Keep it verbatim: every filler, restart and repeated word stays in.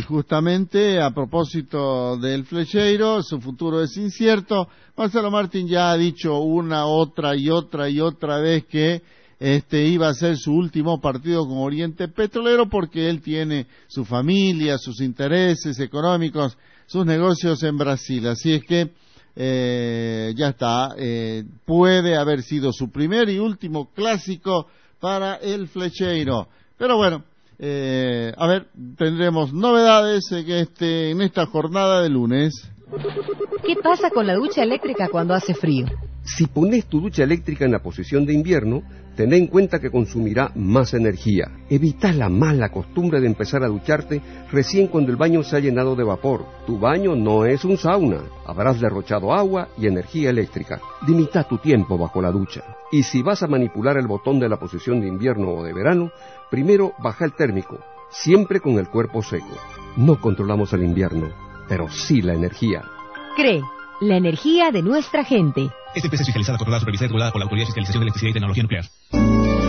justamente a propósito del Flecheiro, su futuro es incierto. Marcelo Martín ya ha dicho una, otra y otra y otra vez que este iba a ser su último partido con Oriente Petrolero porque él tiene su familia, sus intereses económicos, sus negocios en Brasil. Así es que eh, ya está, eh, puede haber sido su primer y último clásico para el Flecheiro. Pero bueno, eh, a ver, tendremos novedades en, este, en esta jornada de lunes. ¿Qué pasa con la ducha eléctrica cuando hace frío? Si pones tu ducha eléctrica en la posición de invierno, ten en cuenta que consumirá más energía. Evita la mala costumbre de empezar a ducharte recién cuando el baño se ha llenado de vapor. Tu baño no es un sauna. Habrás derrochado agua y energía eléctrica. Limita tu tiempo bajo la ducha. Y si vas a manipular el botón de la posición de invierno o de verano, primero baja el térmico, siempre con el cuerpo seco. No controlamos el invierno, pero sí la energía. CRE, la energía de nuestra gente. Esta empresa es fiscalizada, controlada, supervisada y regulada por la Autoridad de Fiscalización de Electricidad y Tecnología Nuclear.